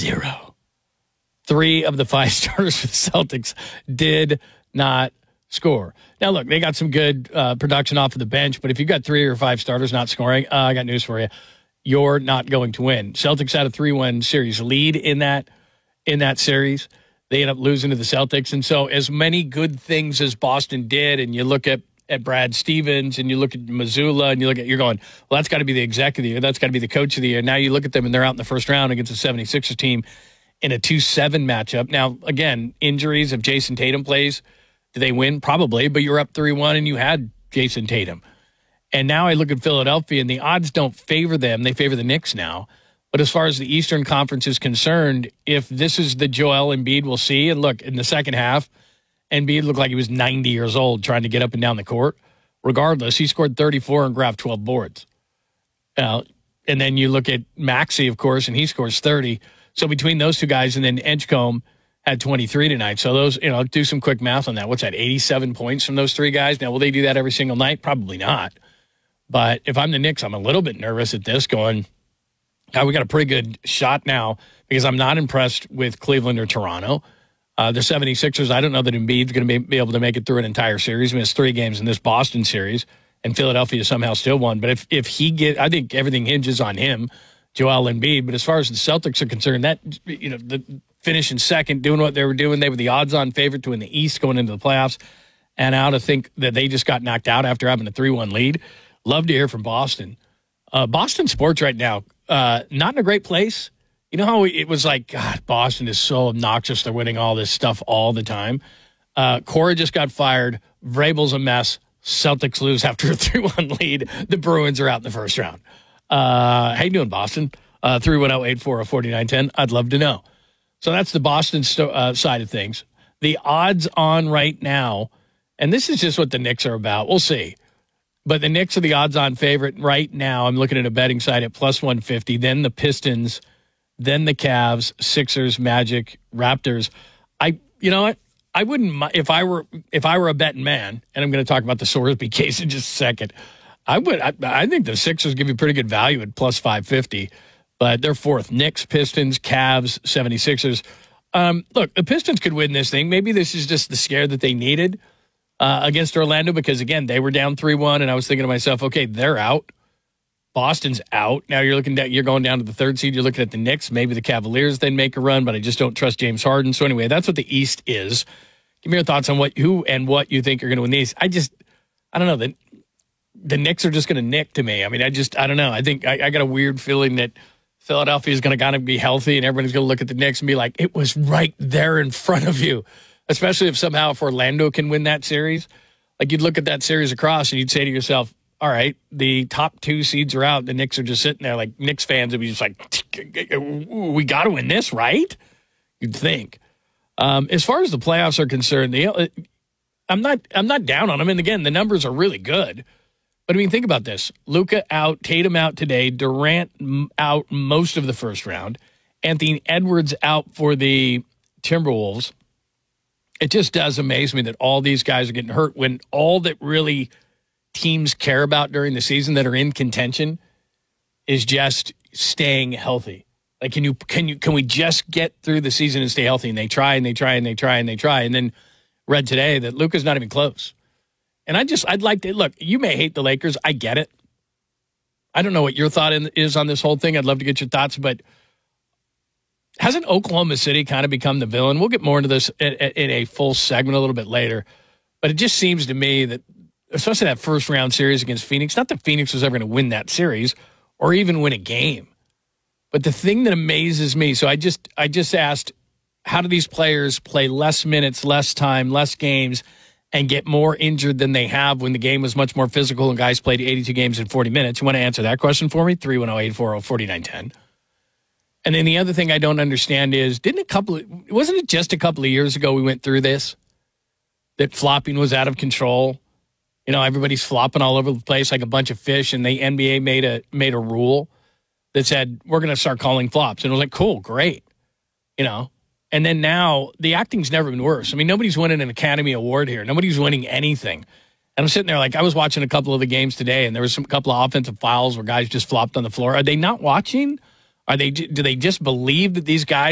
0. 3 of the 5 starters for the Celtics did not score. Now, look, they got some good production off of the bench, but if you've got 3 or 5 starters not scoring, I got news for you. You're not going to win. Celtics had a 3-1 series lead in that series. They end up losing to the Celtics. And so as many good things as Boston did, and you look at Brad Stevens and you look at Mazzulla and you're going, well, that's got to be the exec of the year. That's got to be the coach of the year. Now you look at them and they're out in the first round against the 76ers team in a 2-7 matchup. Now, again, injuries, if Jason Tatum plays, do they win? Probably, but you're up 3-1 and you had Jason Tatum. And now I look at Philadelphia and the odds don't favor them. They favor the Knicks now. But as far as the Eastern Conference is concerned, if this is the Joel Embiid we'll see, and look, in the second half, Embiid looked like he was 90 years old trying to get up and down the court. Regardless, he scored 34 and grabbed 12 boards. And then you look at Maxey, of course, and he scores 30. So between those two guys, and then Edgecombe had 23 tonight. So those, do some quick math on that. What's that, 87 points from those 3 guys? Now, will they do that every single night? Probably not. But if I'm the Knicks, I'm a little bit nervous at this going, we got a pretty good shot now because I'm not impressed with Cleveland or Toronto. The 76ers, I don't know that Embiid's going to be able to make it through an entire series. He missed 3 games in this Boston series, and Philadelphia somehow still won. But if he I think everything hinges on him, Joel Embiid. But as far as the Celtics are concerned, that the finishing second, doing what they were doing, they were the odds-on favorite to win the East going into the playoffs. And now to think that they just got knocked out after having a 3-1 lead. Love to hear from Boston. Boston sports right now, not in a great place. You know how it was like, God, Boston is so obnoxious. They're winning all this stuff all the time. Cora just got fired. Vrabel's a mess. Celtics lose after a 3-1 lead. The Bruins are out in the first round. How you doing, Boston? 310-840-4910. I'd love to know. So that's the Boston side of things. The odds on right now, and this is just what the Knicks are about. We'll see. But the Knicks are the odds-on favorite right now. I'm looking at a betting site at plus 150. Then the Pistons, then the Cavs, Sixers, Magic, Raptors. You know what? I wouldn't if I were a betting man, and I'm going to talk about the Sorsby case in just a second. I think the Sixers give you pretty good value at plus 550, but they're fourth. Knicks, Pistons, Cavs, 76ers. Look, the Pistons could win this thing. Maybe this is just the scare that they needed against Orlando because, again, they were down 3-1, and I was thinking to myself, okay, they're out. Boston's out. Now you're going down to the 3rd seed. You're looking at the Knicks. Maybe the Cavaliers then make a run, but I just don't trust James Harden. So anyway, that's what the East is. Give me your thoughts on who and what you think are going to win these. I don't know. The Knicks are just going to nick to me. I mean, I don't know. I think I got a weird feeling that Philadelphia is going to be healthy and everybody's going to look at the Knicks and be like, it was right there in front of you, especially if Orlando can win that series. Like you'd look at that series across and you'd say to yourself, all right, the top 2 seeds are out. The Knicks are just sitting there like Knicks fans would be just like, we got to win this, right? You'd think. As far as the playoffs are concerned, I'm not down on them. And again, the numbers are really good. But I mean, think about this. Luka out, Tatum out today, Durant out most of the first round, Anthony Edwards out for the Timberwolves. It just does amaze me that all these guys are getting hurt when all that really teams care about during the season that are in contention is just staying healthy. Like, can we just get through the season and stay healthy? And they try and they try and they try and they try. And then read today that Luka's not even close. And I'd like to, look, you may hate the Lakers. I get it. I don't know what your thought is on this whole thing. I'd love to get your thoughts, but hasn't Oklahoma City kind of become the villain? We'll get more into this in a full segment a little bit later. But it just seems to me that, especially that first round series against Phoenix, not that Phoenix was ever going to win that series or even win a game. But the thing that amazes me, so I just asked, how do these players play less minutes, less time, less games, and get more injured than they have when the game was much more physical and guys played 82 games in 40 minutes? You want to answer that question for me? 310-840-4910. And then the other thing I don't understand is, wasn't it just a couple of years ago we went through this? That flopping was out of control. Everybody's flopping all over the place like a bunch of fish, and the NBA made a rule that said, we're going to start calling flops. And it was like, cool, great. And then now the acting's never been worse. I mean, nobody's winning an Academy Award here. Nobody's winning anything. And I'm sitting there like, I was watching a couple of the games today, and there was a couple of offensive fouls where guys just flopped on the floor. Are they not watching? Do they just believe that these guys